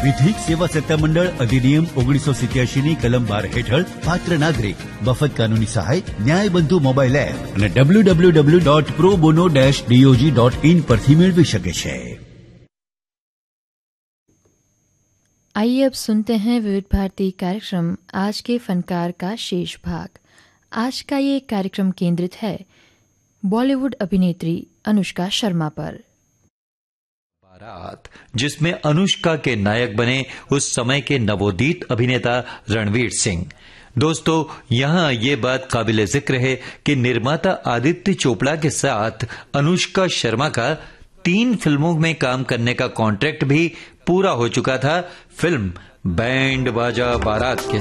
વિધિક સેવા સત્તામંડળ અધિનિયમ 1987ની કલમ 12 હેઠળ પાત્ર નાગરિક મફત કાનૂની સહાય ન્યાયબંધુ મોબાઈલ એપ અને www.probono-dog.in પરથી મેળવી શકે છે। आइए अब सुनते हैं विविध भारती कार्यक्रम आज के फनकार का शेष भाग। आज का ये कार्यक्रम केंद्रित है बॉलीवुड अभिनेत्री अनुष्का शर्मा पर। बारात, जिसमें अनुष्का के नायक बने उस समय के नवोदित अभिनेता रणवीर सिंह। दोस्तों, यहाँ ये बात काबिल जिक्र है कि निर्माता आदित्य चोपड़ा के साथ अनुष्का शर्मा का 3 फिल्मों में काम करने का कॉन्ट्रैक्ट भी पूरा हो चुका था फिल्म बैंड बाजा बारात के